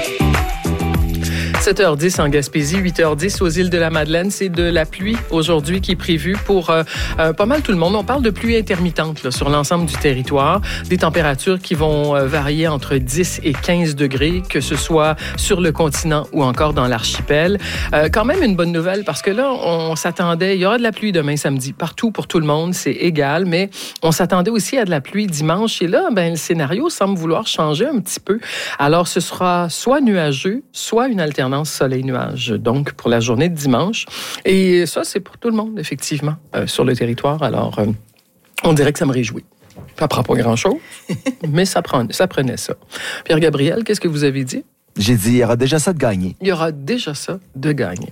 7h10 en Gaspésie, 8h10 aux îles de la Madeleine. C'est de la pluie aujourd'hui qui est prévue pour pas mal tout le monde. On parle de pluie intermittente là, sur l'ensemble du territoire. Des températures qui vont varier entre 10 et 15 degrés, que ce soit sur le continent ou encore dans l'archipel. Quand même une bonne nouvelle parce que là, on s'attendait... Il y aura de la pluie demain samedi. Partout pour tout le monde, c'est égal. Mais on s'attendait aussi à de la pluie dimanche. Et là, le scénario semble vouloir changer un petit peu. Alors, ce sera soit nuageux, soit une alternance soleil-nuage, donc pour la journée de dimanche. Et ça, c'est pour tout le monde, effectivement, sur le territoire. Alors, on dirait que ça me réjouit. Ça prend pas grand-chose, mais ça prenait ça. Pierre-Gabriel, qu'est-ce que vous avez dit? J'ai dit, il y aura déjà ça de gagné. Il y aura déjà ça de gagné.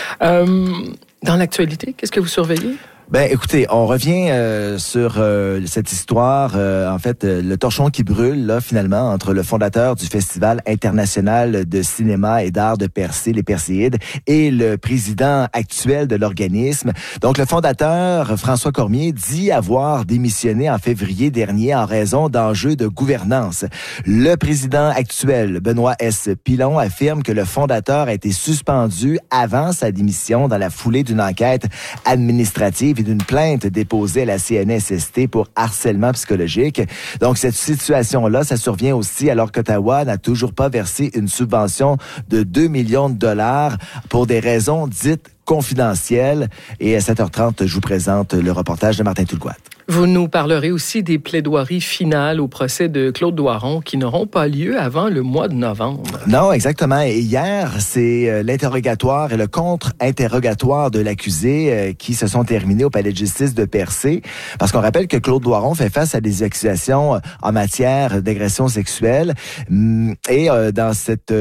Dans l'actualité, qu'est-ce que vous surveillez? Ben, écoutez, on revient sur cette histoire, en fait, le torchon qui brûle, là, finalement, entre le fondateur du Festival international de cinéma et d'art de Percé, les Perséides, et le président actuel de l'organisme. Donc, le fondateur, François Cormier, dit avoir démissionné en février dernier en raison d'enjeux de gouvernance. Le président actuel, Benoît S. Pilon, affirme que le fondateur a été suspendu avant sa démission dans la foulée d'une enquête administrative et d'une plainte déposée à la CNSST pour harcèlement psychologique. Donc, cette situation-là, ça survient aussi alors qu'Ottawa n'a toujours pas versé une subvention de 2 millions de dollars pour des raisons dites confidentielles. Et à 7h30, je vous présente le reportage de Martin Toulgoat. Vous nous parlerez aussi des plaidoiries finales au procès de Claude Doiron qui n'auront pas lieu avant le mois de novembre. Non, exactement. Et hier, c'est l'interrogatoire et le contre-interrogatoire de l'accusé qui se sont terminés au Palais de justice de Percé. Parce qu'on rappelle que Claude Doiron fait face à des accusations en matière d'agression sexuelle. Et dans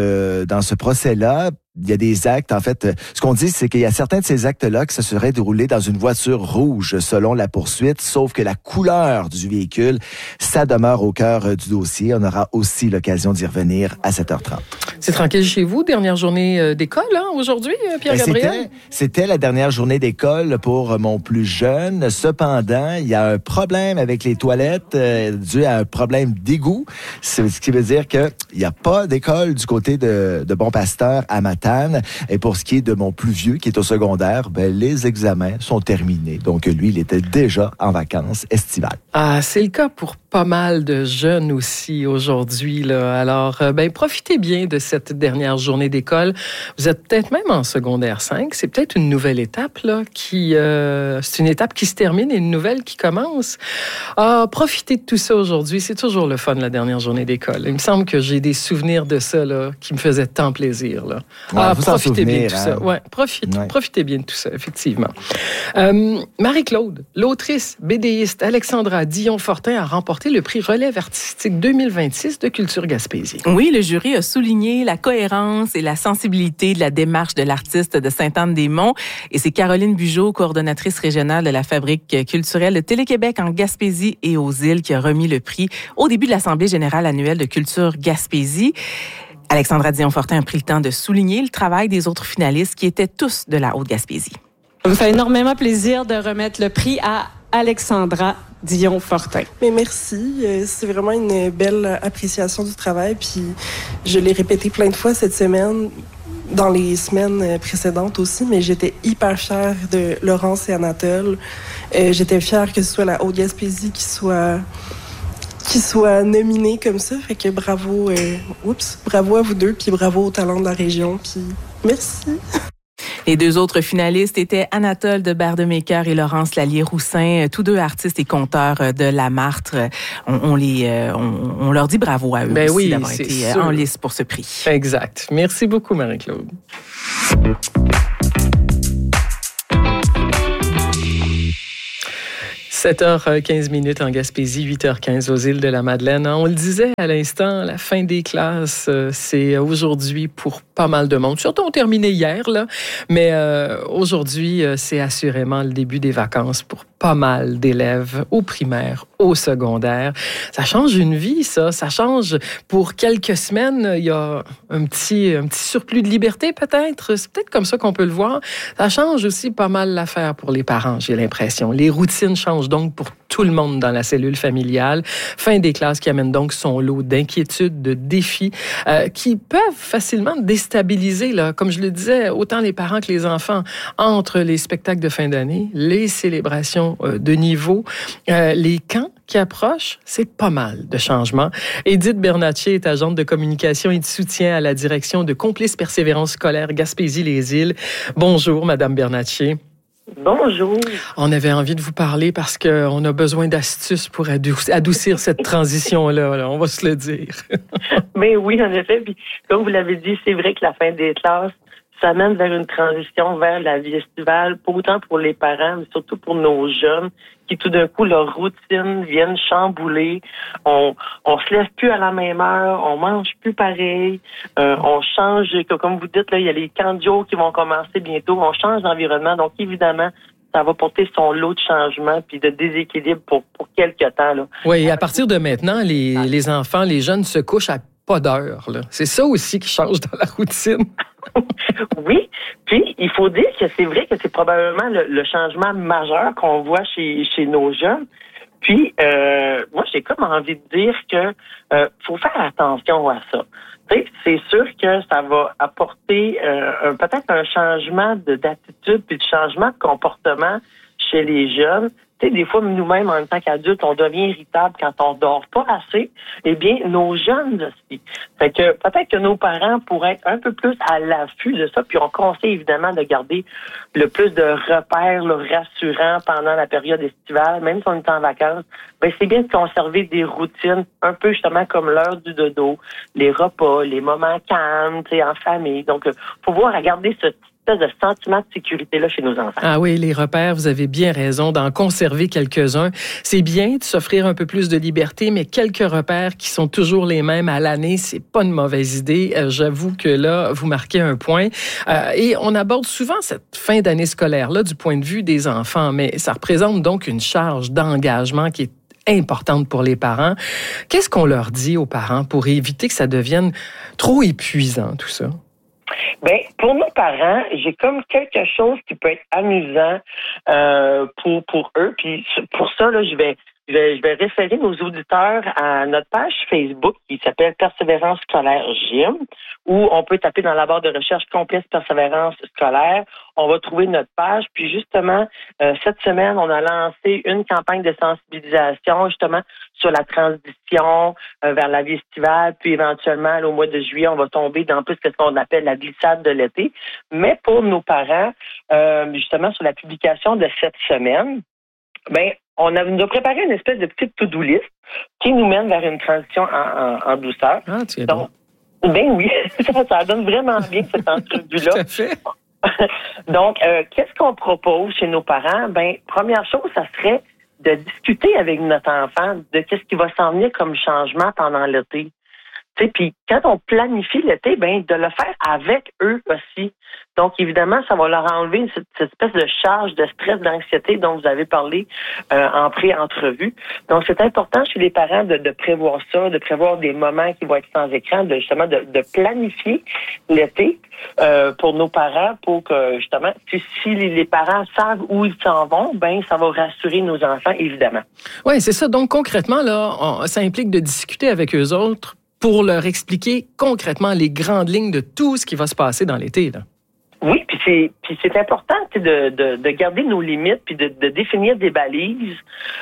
ce procès-là, il y a des actes, en fait, ce qu'on dit, c'est qu'il y a certains de ces actes-là qui se seraient déroulés dans une voiture rouge, selon la poursuite, sauf que la couleur du véhicule, ça demeure au cœur du dossier. On aura aussi l'occasion d'y revenir à 7h30. C'est tranquille chez vous, dernière journée d'école, aujourd'hui, Pierre-Gabriel? C'était la dernière journée d'école pour mon plus jeune. Cependant, il y a un problème avec les toilettes dû à un problème d'égout, ce qui veut dire qu'il n'y a pas d'école du côté de Bon-Pasteur à Matane. Et pour ce qui est de mon plus vieux, qui est au secondaire, les examens sont terminés. Donc, lui, il était déjà en vacances estivales. Ah, c'est le cas pour pas mal de jeunes aussi aujourd'hui, là. Alors, profitez bien de cette dernière journée d'école. Vous êtes peut-être même en secondaire 5. C'est peut-être une nouvelle étape, là, c'est une étape qui se termine et une nouvelle qui commence. Ah, profitez de tout ça aujourd'hui. C'est toujours le fun, la dernière journée d'école. Il me semble que j'ai des souvenirs de ça, là, qui me faisaient tant plaisir, là. Profitez bien de tout ça. Ouais, profitez bien de tout ça, effectivement. Marie-Claude, l'autrice, bédéiste Alexandra Dion-Fortin a remporté le prix Relève artistique 2026 de Culture Gaspésie. Oui, le jury a souligné la cohérence et la sensibilité de la démarche de l'artiste de Sainte-Anne-des-Monts. Et c'est Caroline Bugeaud, coordonnatrice régionale de la Fabrique culturelle de Télé-Québec en Gaspésie et aux îles, qui a remis le prix au début de l'Assemblée générale annuelle de Culture Gaspésie. Alexandra Dion-Fortin a pris le temps de souligner le travail des autres finalistes qui étaient tous de la Haute-Gaspésie. Ça me fait énormément plaisir de remettre le prix à Alexandra Dion-Fortin. Mais merci, c'est vraiment une belle appréciation du travail. Puis je l'ai répété plein de fois cette semaine, dans les semaines précédentes aussi, mais j'étais hyper fière de Laurence et Anatole. J'étais fière que ce soit la Haute-Gaspésie qui soit nominé comme ça. Fait que bravo à vous deux, puis bravo aux talents de la région, puis merci. Les deux autres finalistes étaient Anatole de Bardemaker et Laurence Lallier-Roussin, tous deux artistes et conteurs de la Martre. On leur dit bravo à eux aussi d'avoir été en lice pour ce prix. Exact. Merci beaucoup, Marie-Claude. 7h15 en Gaspésie, 8h15 aux îles de la Madeleine. On le disait à l'instant, la fin des classes, c'est aujourd'hui pour pas mal de monde. Surtout, on terminait hier, là, mais aujourd'hui, c'est assurément le début des vacances pour pas mal d'élèves au primaire, au secondaire. Ça change une vie, ça. Ça change pour quelques semaines. Il y a un petit surplus de liberté, peut-être. C'est peut-être comme ça qu'on peut le voir. Ça change aussi pas mal l'affaire pour les parents, j'ai l'impression. Les routines changent donc pour tout le monde dans la cellule familiale. Fin des classes qui amène donc son lot d'inquiétudes, de défis qui peuvent facilement déstabiliser, là, comme je le disais, autant les parents que les enfants, entre les spectacles de fin d'année, les célébrations de niveau, les camps qui approchent, c'est pas mal de changements. Édith Bernatchez est agente de communication et de soutien à la direction de Complices Persévérance scolaire Gaspésie-les-Îles. Bonjour, Madame Bernatchez. Bonjour. On avait envie de vous parler parce qu'on a besoin d'astuces pour adoucir cette transition-là, là, on va se le dire. Mais oui, en effet, puis comme vous l'avez dit, c'est vrai que la fin des classes, ça mène vers une transition vers la vie estivale, pas autant pour les parents, mais surtout pour nos jeunes, qui tout d'un coup, leur routine viennent chambouler. On se lève plus à la même heure, on mange plus pareil, on change, comme vous dites, là, il y a les camps de jour qui vont commencer bientôt, on change d'environnement, donc évidemment, ça va porter son lot de changements puis de déséquilibre pour quelques temps, là. Oui, et à partir de maintenant, les enfants, les jeunes se couchent à pas d'heure, là. C'est ça aussi qui change dans la routine. Oui, puis il faut dire que c'est vrai que c'est probablement le changement majeur qu'on voit chez nos jeunes. Puis, moi, j'ai comme envie de dire que faut faire attention à ça. C'est sûr que ça va apporter peut-être un changement d'attitude puis de changement de comportement chez les jeunes. Tu sais, des fois, nous-mêmes, en tant qu'adultes, on devient irritable quand on dort pas assez. Eh bien, nos jeunes aussi. Fait que peut-être que nos parents pourraient être un peu plus à l'affût de ça. Puis on conseille évidemment de garder le plus de repères rassurants pendant la période estivale, même si on est en vacances. Ben c'est bien de conserver des routines un peu justement comme l'heure du dodo, les repas, les moments calmes, tu sais, en famille. Donc, faut voir à garder ce de sentiment de sécurité-là chez nos enfants. Ah oui, les repères, vous avez bien raison d'en conserver quelques-uns. C'est bien de s'offrir un peu plus de liberté, mais quelques repères qui sont toujours les mêmes à l'année, c'est pas une mauvaise idée. J'avoue que là, vous marquez un point. Et on aborde souvent cette fin d'année scolaire-là du point de vue des enfants, mais ça représente donc une charge d'engagement qui est importante pour les parents. Qu'est-ce qu'on leur dit aux parents pour éviter que ça devienne trop épuisant, tout ça? Ben, pour nos parents, j'ai comme quelque chose qui peut être amusant pour eux. Puis pour ça, là, je vais référer nos auditeurs à notre page Facebook qui s'appelle Persévérance scolaire Gym, où on peut taper dans la barre de recherche Complices Persévérance scolaire. On va trouver notre page. Puis justement, cette semaine, on a lancé une campagne de sensibilisation justement sur la transition vers la vie estivale. Puis éventuellement, là, au mois de juillet, on va tomber dans plus ce qu'on appelle la glissade de l'été. Mais pour nos parents, justement, sur la publication de cette semaine, ben on nous a préparé une espèce de petite to-do list qui nous mène vers une transition en douceur. Ah, tu es donc, ben oui, ça donne vraiment bien cette entrevue-là. Tout à fait. Donc, qu'est-ce qu'on propose chez nos parents? Ben, première chose, ça serait de discuter avec notre enfant de qu'est-ce qui va s'en venir comme changement pendant l'été. Puis quand on planifie l'été, ben de le faire avec eux aussi. Donc évidemment, ça va leur enlever cette espèce de charge de stress, d'anxiété dont vous avez parlé en pré-entrevue. Donc c'est important chez les parents de prévoir ça, de prévoir des moments qui vont être sans écran, justement de planifier l'été pour nos parents, pour que justement si les parents savent où ils s'en vont, ben ça va rassurer nos enfants évidemment. Oui, c'est ça. Donc concrètement là, ça implique de discuter avec eux autres pour leur expliquer concrètement les grandes lignes de tout ce qui va se passer dans l'été, là. Oui, puis c'est important de garder nos limites puis de définir des balises.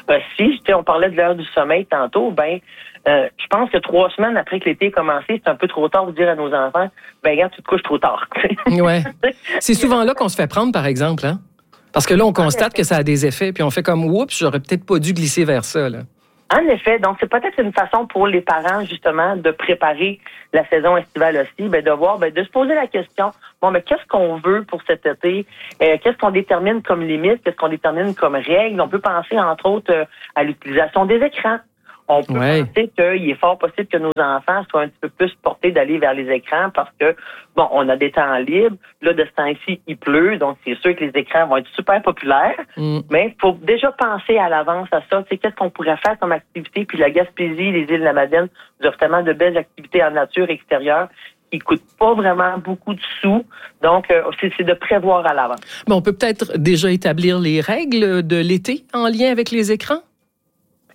Si on parlait de l'heure du sommeil tantôt, ben je pense que 3 semaines après que l'été ait commencé, c'est un peu trop tard de dire à nos enfants, ben regarde, tu te couches trop tard. Ouais. C'est souvent là qu'on se fait prendre, par exemple, hein? Parce que là, on constate que ça a des effets, puis on fait comme, oups, j'aurais peut-être pas dû glisser vers ça, là. En effet, donc c'est peut-être une façon pour les parents justement de préparer la saison estivale aussi, ben de voir, ben de se poser la question, bon, mais qu'est-ce qu'on veut pour cet été? Qu'est-ce qu'on détermine comme limite? Qu'est-ce qu'on détermine comme règle? On peut penser entre autres à l'utilisation des écrans. On peut penser qu'il est fort possible que nos enfants soient un petit peu plus portés d'aller vers les écrans parce que, bon, on a des temps libres. Là, de ce temps-ci, il pleut, donc c'est sûr que les écrans vont être super populaires. Mais il faut déjà penser à l'avance à ça. Tu sais, qu'est-ce qu'on pourrait faire comme activité? Puis la Gaspésie, les îles de la Madeleine, nous offrent tellement de belles activités en nature extérieure qui coûtent pas vraiment beaucoup de sous. Donc, c'est de prévoir à l'avance. Bon, on peut peut-être déjà établir les règles de l'été en lien avec les écrans?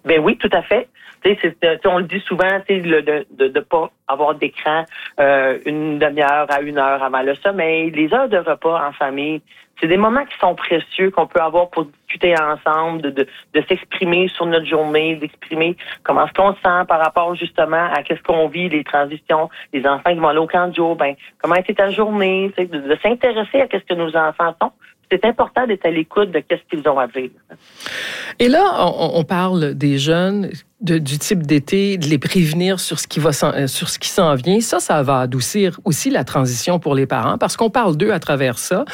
Ben oui, tout à fait. On le dit souvent, de pas avoir d'écran une demi-heure à 1 heure avant le sommeil, les heures de repas en famille. C'est des moments qui sont précieux, qu'on peut avoir pour discuter ensemble, de s'exprimer sur notre journée, d'exprimer comment est-ce qu'on se sent par rapport justement à qu'est-ce qu'on vit, les transitions, les enfants qui vont aller au camp de jour, comment était ta journée, de s'intéresser à qu'est-ce que nos enfants sont. C'est important d'être à l'écoute de qu'est-ce qu'ils ont à dire. Et là, on parle des jeunes, du type d'été, de les prévenir sur ce qui s'en vient. Ça va adoucir aussi la transition pour les parents, parce qu'on parle d'eux à travers ça.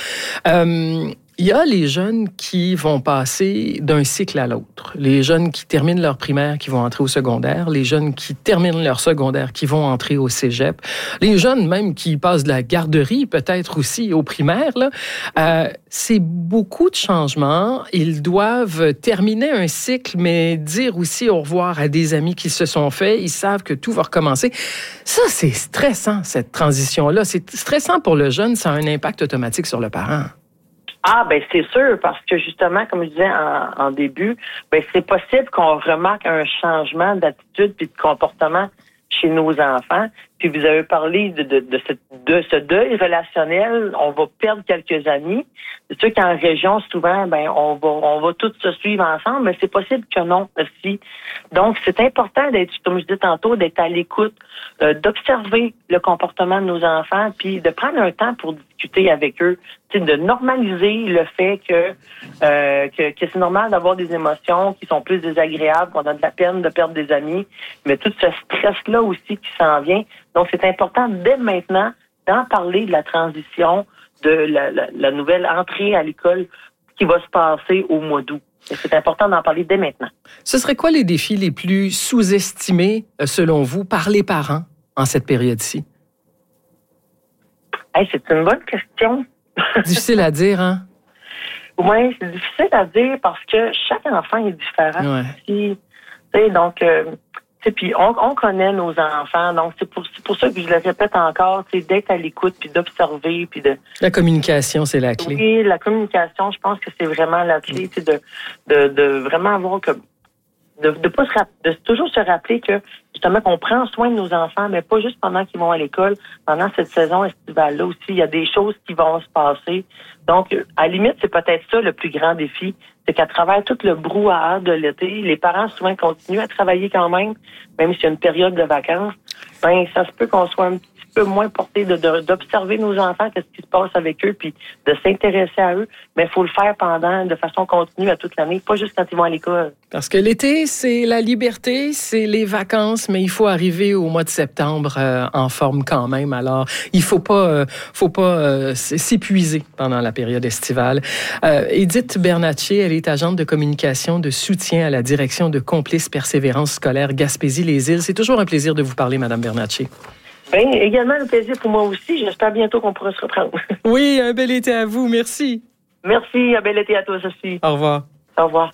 Il y a les jeunes qui vont passer d'un cycle à l'autre. Les jeunes qui terminent leur primaire, qui vont entrer au secondaire. Les jeunes qui terminent leur secondaire, qui vont entrer au cégep. Les jeunes même qui passent de la garderie, peut-être aussi au primaire. C'est beaucoup de changements. Ils doivent terminer un cycle, mais dire aussi au revoir à des amis qui se sont faits. Ils savent que tout va recommencer. Ça, c'est stressant, cette transition-là. C'est stressant pour le jeune. Ça a un impact automatique sur le parent. Ah, c'est sûr, parce que justement, comme je disais en début, c'est possible qu'on remarque un changement d'attitude et de comportement chez nos enfants. Puis vous avez parlé de ce deuil relationnel. On va perdre quelques amis. C'est sûr qu'en région, souvent, on va tous se suivre ensemble, mais c'est possible que non aussi. Donc, c'est important d'être, comme je disais tantôt, d'être à l'écoute, d'observer le comportement de nos enfants, puis de prendre un temps pour discuter avec eux, de normaliser le fait que c'est normal d'avoir des émotions qui sont plus désagréables, qu'on a de la peine de perdre des amis, mais tout ce stress-là aussi qui s'en vient. Donc, c'est important dès maintenant d'en parler de la transition, de la nouvelle entrée à l'école qui va se passer au mois d'août. Et c'est important d'en parler dès maintenant. Ce serait quoi les défis les plus sous-estimés, selon vous, par les parents en cette période-ci? C'est une bonne question. Difficile à dire, hein? Oui, c'est difficile à dire parce que chaque enfant est différent. Ouais. Donc, puis on connaît nos enfants, donc c'est pour ça que je le répète encore, d'être à l'écoute, puis d'observer, puis de... La communication, c'est la clé. Oui, la communication, je pense que c'est vraiment la clé, de vraiment avoir comme... de toujours se rappeler que, justement, qu'on prend soin de nos enfants, mais pas juste pendant qu'ils vont à l'école, pendant cette saison estivale-là aussi, il y a des choses qui vont se passer. Donc, à la limite, c'est peut-être ça le plus grand défi, c'est qu'à travers tout le brouhaha de l'été, les parents souvent continuent à travailler quand même s'il y a une période de vacances. Ça se peut qu'on soit un petit peu moins porté d'observer nos enfants, qu'est-ce qui se passe avec eux, puis de s'intéresser à eux. Mais il faut le faire de façon continue à toute l'année, pas juste quand ils vont à l'école. Parce que l'été, c'est la liberté, c'est les vacances, mais il faut arriver au mois de septembre en forme quand même. Alors, il faut pas s'épuiser pendant la période estivale. Edith Bernatchez, elle est agente de communication de soutien à la direction de Complices Persévérance scolaire Gaspésie-les-Îles. C'est toujours un plaisir de vous parler, Madame Bernatchez. Également un plaisir pour moi aussi. J'espère bientôt qu'on pourra se reprendre. Oui, un bel été à vous. Merci. Merci. Un bel été à toi aussi. Au revoir. Au revoir.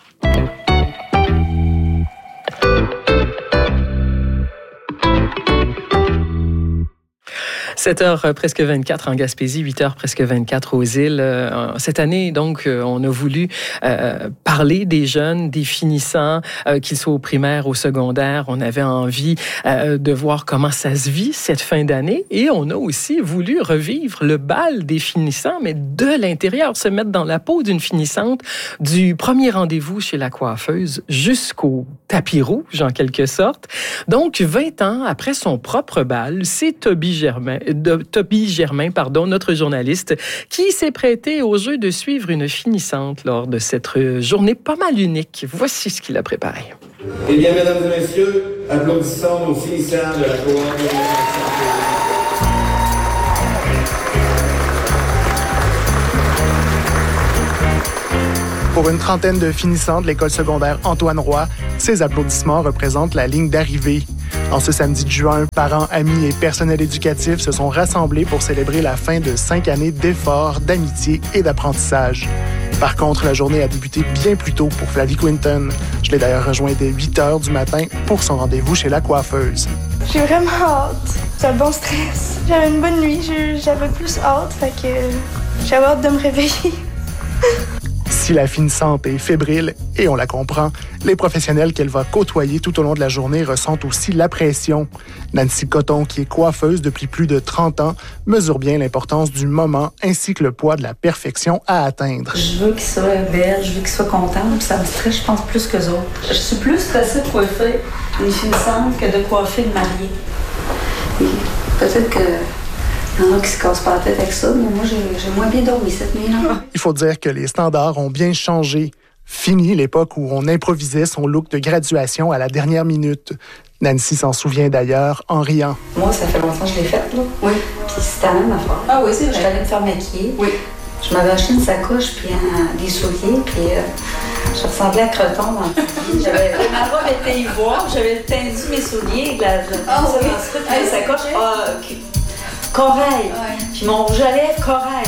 7h presque 24 en Gaspésie, 8h presque 24 aux îles. Cette année, donc, on a voulu parler des jeunes, des finissants, qu'ils soient au primaire, au secondaire. On avait envie de voir comment ça se vit cette fin d'année. Et on a aussi voulu revivre le bal des finissants, mais de l'intérieur, se mettre dans la peau d'une finissante, du premier rendez-vous chez la coiffeuse jusqu'au tapis rouge, en quelque sorte. Donc, 20 ans après son propre bal, c'est Toby Germain, notre journaliste, qui s'est prêté au jeu de suivre une finissante lors de cette journée pas mal unique. Voici ce qu'il a préparé. Eh bien, mesdames et messieurs, applaudissons nos finissants de la cohorte de Pour une trentaine de finissants de l'école secondaire Antoine Roy, ces applaudissements représentent la ligne d'arrivée. En ce samedi de juin, parents, amis et personnel éducatif se sont rassemblés pour célébrer la fin de 5 années d'efforts, d'amitié et d'apprentissage. Par contre, la journée a débuté bien plus tôt pour Flavie Quinton. Je l'ai d'ailleurs rejoint dès 8 heures du matin pour son rendez-vous chez la coiffeuse. J'ai vraiment hâte. C'est un bon stress. J'avais une bonne nuit. J'avais plus hâte, fait que j'avais hâte de me réveiller. Si la finissante est fébrile, et on la comprend, les professionnels qu'elle va côtoyer tout au long de la journée ressentent aussi la pression. Nancy Cotton, qui est coiffeuse depuis plus de 30 ans, mesure bien l'importance du moment ainsi que le poids de la perfection à atteindre. Je veux qu'il soit belle, je veux qu'il soit content, puis ça me stresse, je pense, plus qu'eux autres. Je suis plus stressée de coiffer une finissante que de coiffer une mariée. Et peut-être que... Il y en a qui se cassent pas la tête avec ça, mais moi, j'ai moins bien dormi cette nuit-là. Il faut dire que les standards ont bien changé. Fini l'époque où on improvisait son look de graduation à la dernière minute. Nancy s'en souvient d'ailleurs en riant. Moi, ça fait longtemps que je l'ai faite, là. Oui. Puis c'était la même affaire. Ah oui, c'est vrai. J'allais me faire maquiller. Oui. Je m'avais acheté une sacoche puis des souliers, puis je ressemblais à Creton dans le j'avais ma robe était ivoire, j'avais tendu mes souliers, la sacoche. Corail. Ouais. Puis mon rouge à lèvres, corail.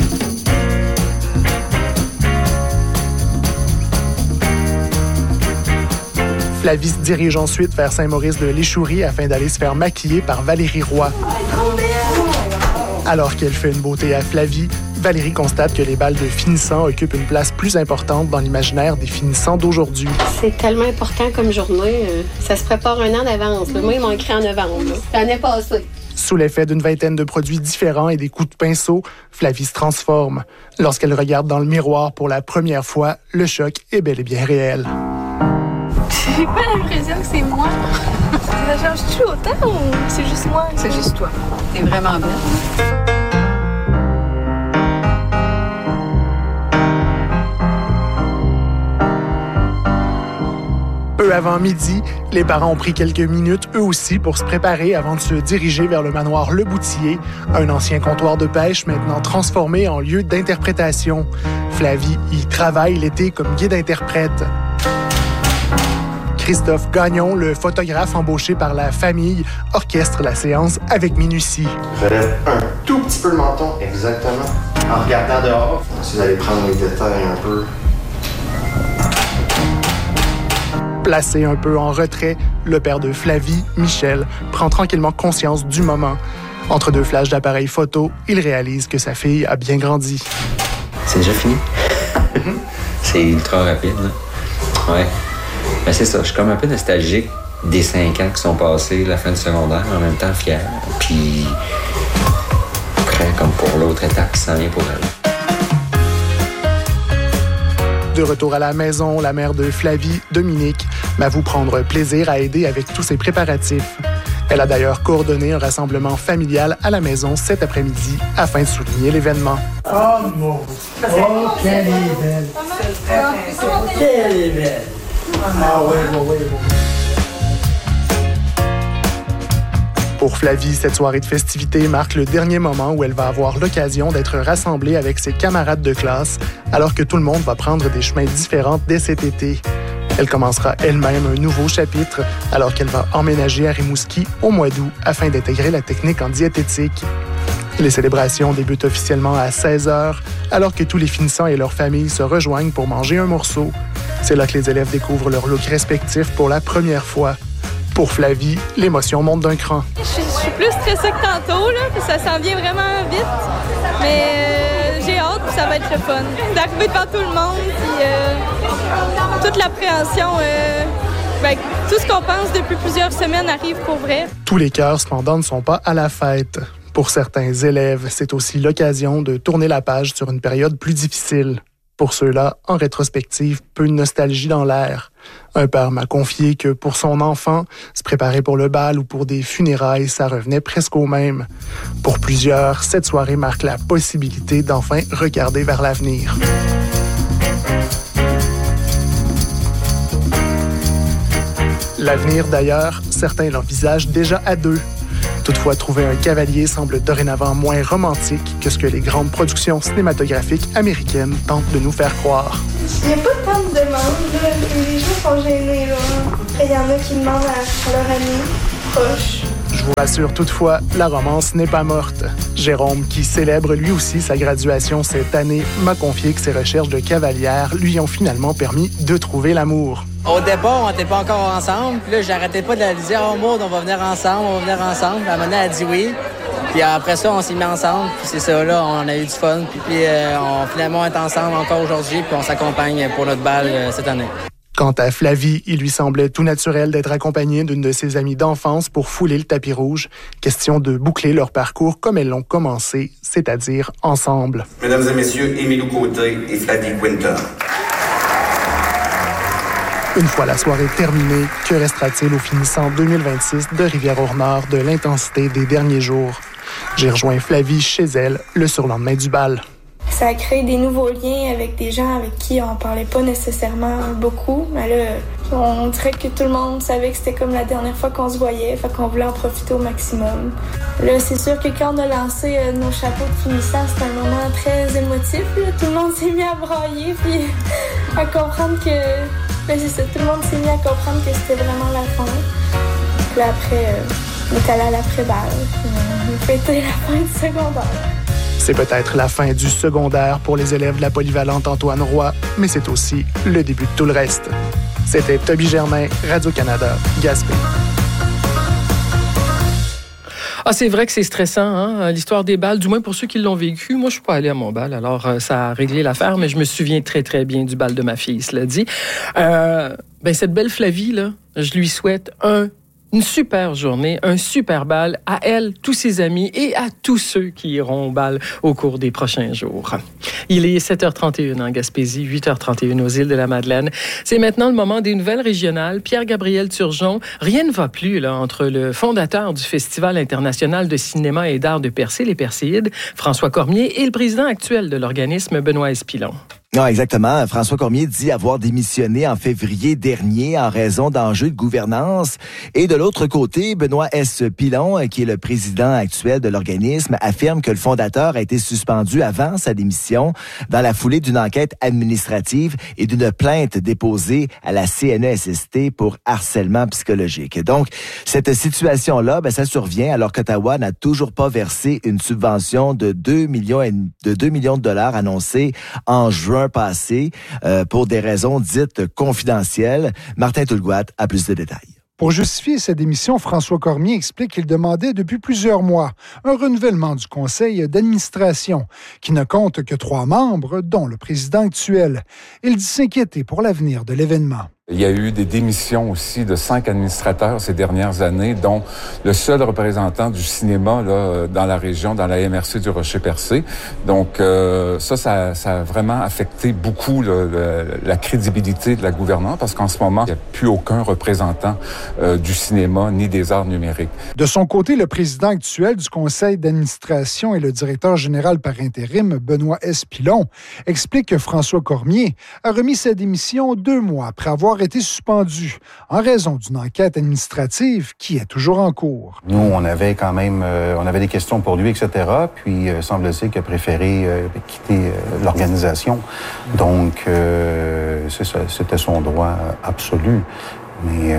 Flavie se dirige ensuite vers Saint-Maurice-de-l'Échourie afin d'aller se faire maquiller par Valérie Roy. Alors qu'elle fait une beauté à Flavie, Valérie constate que les balles de finissants occupent une place plus importante dans l'imaginaire des finissants d'aujourd'hui. C'est tellement important comme journée. Ça se prépare un an d'avance. Moi, ils m'ont écrit en novembre. L'année passée. Sous l'effet d'une vingtaine de produits différents et des coups de pinceau, Flavie se transforme. Lorsqu'elle regarde dans le miroir pour la première fois, le choc est bel et bien réel. J'ai pas l'impression que c'est moi. Ça change-tu autant ou c'est juste moi? C'est juste toi. T'es vraiment belle. Peu avant midi, les parents ont pris quelques minutes, eux aussi, pour se préparer avant de se diriger vers le manoir Le Boutillier, un ancien comptoir de pêche maintenant transformé en lieu d'interprétation. Flavie y travaille l'été comme guide-interprète. Christophe Gagnon, le photographe embauché par la famille, orchestre la séance avec minutie. Relève un tout petit peu le menton, exactement. En regardant dehors, si vous allez prendre les détails un peu. Placé un peu en retrait, le père de Flavie, Michel, prend tranquillement conscience du moment. Entre deux flashs d'appareil photo, il réalise que sa fille a bien grandi. C'est déjà fini? C'est ultra rapide, là. Ouais. Mais c'est ça, je suis comme un peu nostalgique des 5 ans qui sont passés, la fin du secondaire, mais en même temps fier. Puis prêt comme pour l'autre étape qui s'en vient pour elle. De retour à la maison, la mère de Flavie, Dominique, m'avoue prendre plaisir à aider avec tous ses préparatifs. Elle a d'ailleurs coordonné un rassemblement familial à la maison cet après-midi afin de souligner l'événement. Oh mon! Oh, qu'elle est belle! Qu'elle est belle! Ah oui. Pour Flavie, cette soirée de festivités marque le dernier moment où elle va avoir l'occasion d'être rassemblée avec ses camarades de classe, alors que tout le monde va prendre des chemins différents dès cet été. Elle commencera elle-même un nouveau chapitre, alors qu'elle va emménager à Rimouski au mois d'août afin d'intégrer la technique en diététique. Les célébrations débutent officiellement à 16h, alors que tous les finissants et leurs familles se rejoignent pour manger un morceau. C'est là que les élèves découvrent leur look respectif pour la première fois. Pour Flavie, l'émotion monte d'un cran. Je suis plus stressée que tantôt, là, puis ça s'en vient vraiment vite. Mais j'ai hâte, puis ça va être le fun. D'arriver devant tout le monde, puis toute l'appréhension, tout ce qu'on pense depuis plusieurs semaines arrive pour vrai. Tous les cœurs, cependant, ne sont pas à la fête. Pour certains élèves, c'est aussi l'occasion de tourner la page sur une période plus difficile. Pour ceux-là, en rétrospective, peu de nostalgie dans l'air. Un père m'a confié que pour son enfant, se préparer pour le bal ou pour des funérailles, ça revenait presque au même. Pour plusieurs, cette soirée marque la possibilité d'enfin regarder vers l'avenir. L'avenir, d'ailleurs, certains l'envisagent déjà à deux. Toutefois, trouver un cavalier semble dorénavant moins romantique que ce que les grandes productions cinématographiques américaines tentent de nous faire croire. Il n'y a pas tant de demandes, là. Les gens sont gênés, là. Il y en a qui demandent à leur ami proche. Je vous rassure toutefois, la romance n'est pas morte. Jérôme, qui célèbre lui aussi sa graduation cette année, m'a confié que ses recherches de cavalière lui ont finalement permis de trouver l'amour. Au départ, on n'était pas encore ensemble. Puis là, j'arrêtais pas de la dire « Oh, Maud, on va venir ensemble. » Puis à un moment donné, elle a dit oui. Puis après ça, on s'est mis ensemble, puis c'est ça, là, on a eu du fun. Puis finalement, on est ensemble encore aujourd'hui, puis on s'accompagne pour notre bal cette année. Quant à Flavie, il lui semblait tout naturel d'être accompagnée d'une de ses amies d'enfance pour fouler le tapis rouge. Question de boucler leur parcours comme elles l'ont commencé, c'est-à-dire ensemble. Mesdames et messieurs, Émilou Côté et Flavie Quinton. Une fois la soirée terminée, que restera-t-il au finissant 2026 de Rivière-au-Nord de l'intensité des derniers jours? J'ai rejoint Flavie chez elle le surlendemain du bal. Ça a créé des nouveaux liens avec des gens avec qui on parlait pas nécessairement beaucoup. Mais là, on dirait que tout le monde savait que c'était comme la dernière fois qu'on se voyait, fait qu'on voulait en profiter au maximum. Là, c'est sûr que quand on a lancé nos chapeaux de finissant, c'était un moment très émotif. Là. Tout le monde s'est mis à brailler puis à comprendre que... Ben, c'est ça, tout le monde s'est mis à comprendre que c'était vraiment la fin. Puis là, après, on est allé à l'après-balle. On a fêté la fin du secondaire. C'est peut-être la fin du secondaire pour les élèves de la polyvalente Antoine Roy, mais c'est aussi le début de tout le reste. C'était Toby Germain, Radio-Canada, Gaspé. Ah, c'est vrai que c'est stressant, hein, l'histoire des balles, du moins pour ceux qui l'ont vécu. Moi, je suis pas allée à mon bal, alors ça a réglé l'affaire, mais je me souviens très, très bien du bal de ma fille, cela dit. Cette belle Flavie, là, je lui souhaite une super journée, un super bal à elle, tous ses amis et à tous ceux qui iront au bal au cours des prochains jours. Il est 7h31 en Gaspésie, 8h31 aux îles de la Madeleine. C'est maintenant le moment des nouvelles régionales. Pierre-Gabriel Turgeon, rien ne va plus là, entre le fondateur du Festival international de cinéma et d'art de Percé, les Perséides, François Cormier, et le président actuel de l'organisme, Benoît S. Pilon. Non, exactement. François Cormier dit avoir démissionné en février dernier en raison d'enjeux de gouvernance. Et de l'autre côté, Benoît S. Pilon, qui est le président actuel de l'organisme, affirme que le fondateur a été suspendu avant sa démission dans la foulée d'une enquête administrative et d'une plainte déposée à la CNESST pour harcèlement psychologique. Donc, cette situation-là, ça survient alors qu'Ottawa n'a toujours pas versé une subvention de 2 millions de dollars annoncée en juin passé pour des raisons dites confidentielles. Martin Toulgouat a plus de détails. Pour justifier sa démission, François Cormier explique qu'il demandait depuis plusieurs mois un renouvellement du conseil d'administration qui ne compte que 3 membres, dont le président actuel. Il dit s'inquiéter pour l'avenir de l'événement. Il y a eu des démissions aussi de 5 administrateurs ces dernières années, dont le seul représentant du cinéma là, dans la région, dans la MRC du Rocher-Percé. Donc ça a vraiment affecté beaucoup la crédibilité de la gouvernance parce qu'en ce moment, il n'y a plus aucun représentant du cinéma ni des arts numériques. De son côté, le président actuel du conseil d'administration et le directeur général par intérim, Benoît S. Pilon, explique que François Cormier a remis sa démission 2 mois après avoir été suspendu en raison d'une enquête administrative qui est toujours en cours. Nous, on avait quand même des questions pour lui, etc. Puis, semble-t-il qu'il a préféré quitter l'organisation. Donc, c'est ça, c'était son droit absolu. Mais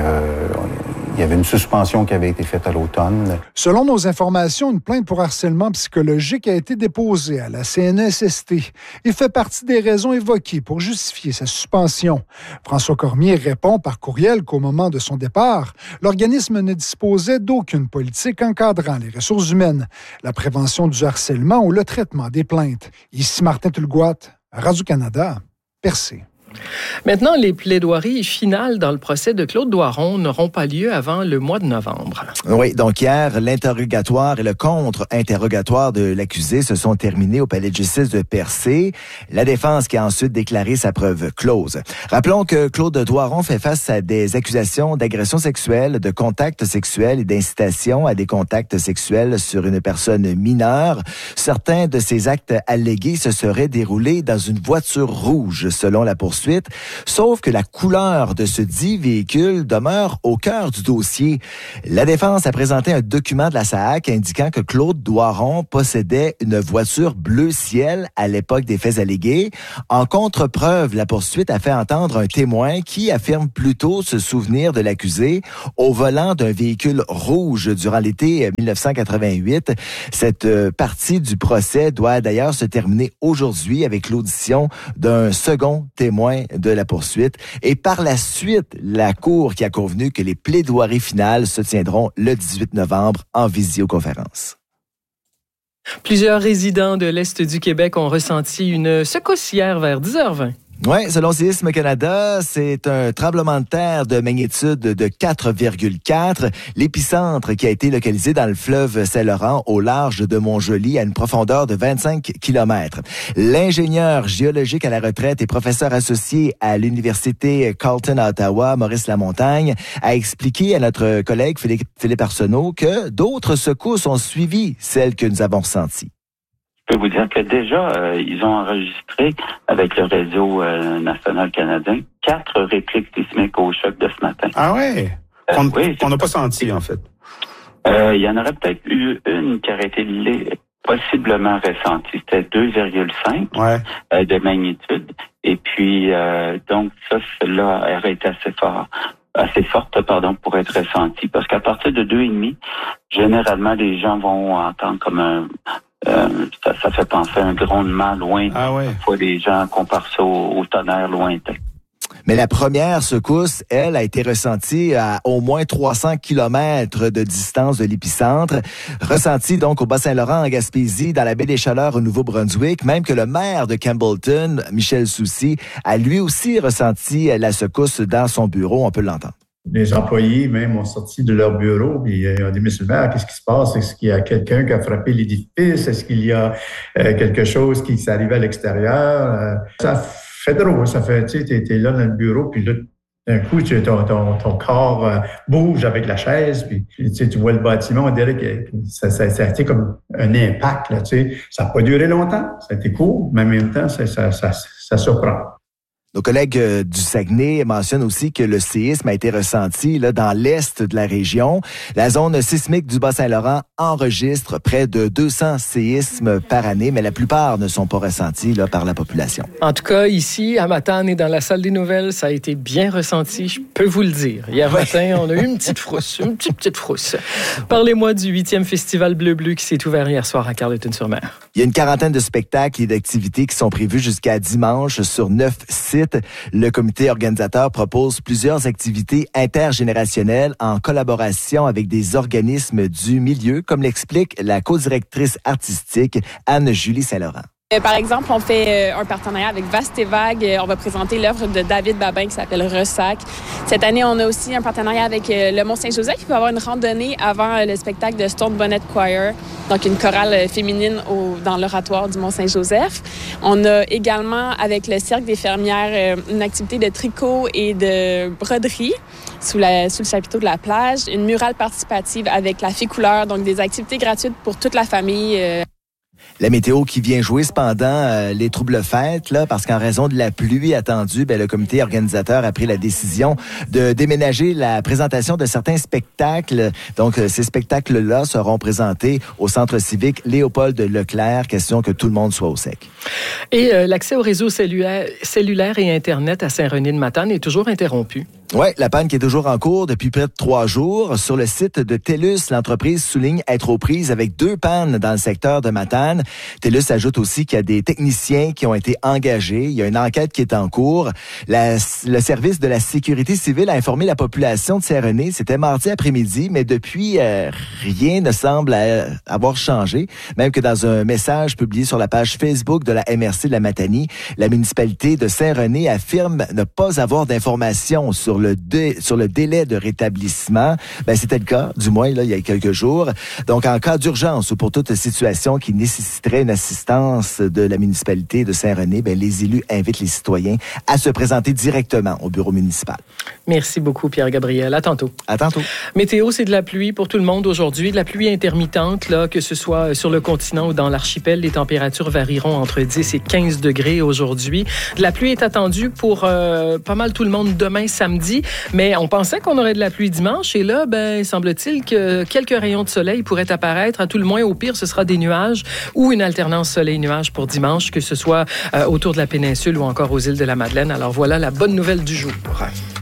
il y avait une suspension qui avait été faite à l'automne. Selon nos informations, une plainte pour harcèlement psychologique a été déposée à la CNESST et fait partie des raisons évoquées pour justifier sa suspension. François Cormier répond par courriel qu'au moment de son départ, l'organisme ne disposait d'aucune politique encadrant les ressources humaines, la prévention du harcèlement ou le traitement des plaintes. Ici Martin Toulgouat, Radio-Canada, Percé. Maintenant, les plaidoiries finales dans le procès de Claude Doiron n'auront pas lieu avant le mois de novembre. Oui, donc hier, l'interrogatoire et le contre-interrogatoire de l'accusé se sont terminés au palais de justice de Percé. La défense qui a ensuite déclaré sa preuve close. Rappelons que Claude Doiron fait face à des accusations d'agression sexuelle, de contact sexuel et d'incitation à des contacts sexuels sur une personne mineure. Certains de ces actes allégués se seraient déroulés dans une voiture rouge, selon la poursuite. Sauf que la couleur de ce dit véhicule demeure au cœur du dossier. La défense a présenté un document de la SAAQ indiquant que Claude Doiron possédait une voiture bleu ciel à l'époque des faits allégués. En contre-preuve, la poursuite a fait entendre un témoin qui affirme plutôt se souvenir de l'accusé au volant d'un véhicule rouge durant l'été 1988. Cette partie du procès doit d'ailleurs se terminer aujourd'hui avec l'audition d'un second témoin de la poursuite. Et par la suite, la Cour qui a convenu que les plaidoiries finales se tiendront le 18 novembre en visioconférence. Plusieurs résidents de l'Est du Québec ont ressenti une secousse hier vers 10h20. Oui, selon Séisme Canada, c'est un tremblement de terre de magnitude de 4,4. L'épicentre qui a été localisé dans le fleuve Saint-Laurent au large de Montjoly à une profondeur de 25 km. L'ingénieur géologique à la retraite et professeur associé à l'Université Carleton à Ottawa, Maurice Lamontagne, a expliqué à notre collègue Philippe Arsenault que d'autres secousses ont suivi celles que nous avons ressenties. Je peux vous dire que déjà, ils ont enregistré avec le réseau national canadien 4 répliques sismiques au choc de ce matin. Ah ouais? On n'a pas senti, en fait. Il y en aurait peut-être eu une qui aurait été possiblement ressentie. C'était 2,5 de magnitude. Et puis, donc, celle-là aurait été assez forte, pour être ressentie. Parce qu'à partir de 2,5, généralement, les gens vont entendre comme ça fait penser à un grondement loin. Parfois, les gens comparent ça au tonnerre lointain. Mais la première secousse, elle, a été ressentie à au moins 300 km de distance de l'épicentre, ressentie donc au Bas-Saint-Laurent, en Gaspésie, dans la baie des Chaleurs au Nouveau-Brunswick, même que le maire de Campbellton, Michel Soucy, a lui aussi ressenti la secousse dans son bureau. On peut l'entendre. Les employés même ont sorti de leur bureau et ont dit, monsieur le maire, qu'est-ce qui se passe? Est-ce qu'il y a quelqu'un qui a frappé l'édifice? Est-ce qu'il y a quelque chose qui s'est arrivé à l'extérieur? Ça fait drôle, ça fait, tu sais, t'es là dans le bureau, puis là, d'un coup, ton corps bouge avec la chaise, puis tu vois le bâtiment, on dirait que ça a été comme un impact, là, tu sais. Ça n'a pas duré longtemps, ça a été court, mais en même temps, ça surprend. Nos collègues du Saguenay mentionnent aussi que le séisme a été ressenti là, dans l'est de la région. La zone sismique du Bas-Saint-Laurent enregistre près de 200 séismes par année, mais la plupart ne sont pas ressentis là, par la population. En tout cas, ici, à Matane et dans la salle des nouvelles, ça a été bien ressenti, je peux vous le dire. Hier matin, on a eu une petite frousse, Parlez-moi du 8e Festival Bleu-Bleu qui s'est ouvert hier soir à Carleton-sur-Mer. Il y a une quarantaine de spectacles et d'activités qui sont prévus jusqu'à dimanche sur 9 sites. Le comité organisateur propose plusieurs activités intergénérationnelles en collaboration avec des organismes du milieu, comme l'explique la co-directrice artistique Anne-Julie Saint-Laurent. Par exemple, on fait un partenariat avec Vaste et Vague. On va présenter l'œuvre de David Babin qui s'appelle Ressac. Cette année, on a aussi un partenariat avec le Mont-Saint-Joseph. Il va y avoir une randonnée avant le spectacle de Stone Bonnet Choir, donc une chorale féminine dans l'oratoire du Mont-Saint-Joseph. On a également, avec le Cercle des fermières, une activité de tricot et de broderie sous le chapiteau de la plage. Une murale participative avec la Fée Couleur, donc des activités gratuites pour toute la famille. La météo qui vient jouer cependant les troubles fêtes, là, parce qu'en raison de la pluie attendue, le comité organisateur a pris la décision de déménager la présentation de certains spectacles. Donc, ces spectacles-là seront présentés au Centre civique Léopold Leclerc, question que tout le monde soit au sec. Et l'accès au réseau cellulaire et Internet à Saint-René-de-Matane est toujours interrompu. Oui, la panne qui est toujours en cours depuis près de 3 jours. Sur le site de TELUS, l'entreprise souligne être aux prises avec 2 pannes dans le secteur de Matane. TELUS ajoute aussi qu'il y a des techniciens qui ont été engagés. Il y a une enquête qui est en cours. Le service de la sécurité civile a informé la population de Saint-René. C'était mardi après-midi, mais depuis, rien ne semble avoir changé. Même que dans un message publié sur la page Facebook de la MRC de la Matanie, la municipalité de Saint-René affirme ne pas avoir d'informations sur le délai de rétablissement. C'était le cas, du moins, là, il y a quelques jours. Donc, en cas d'urgence ou pour toute situation qui nécessiterait une assistance de la municipalité de Saint-René, les élus invitent les citoyens à se présenter directement au bureau municipal. Merci beaucoup, Pierre-Gabriel. À tantôt. À tantôt. Météo, c'est de la pluie pour tout le monde aujourd'hui. De la pluie intermittente, là, que ce soit sur le continent ou dans l'archipel. Les températures varieront entre 10 et 15 degrés aujourd'hui. De la pluie est attendue pour pas mal tout le monde demain, samedi. Mais on pensait qu'on aurait de la pluie dimanche. Et là, semble-t-il que quelques rayons de soleil pourraient apparaître. À tout le moins, au pire, ce sera des nuages ou une alternance soleil-nuage pour dimanche, que ce soit autour de la péninsule ou encore aux îles de la Madeleine. Alors voilà la bonne nouvelle du jour.